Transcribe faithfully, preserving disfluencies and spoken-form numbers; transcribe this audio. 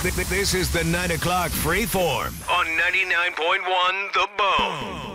This is the nine o'clock Freeform on ninety-nine point one The Bone.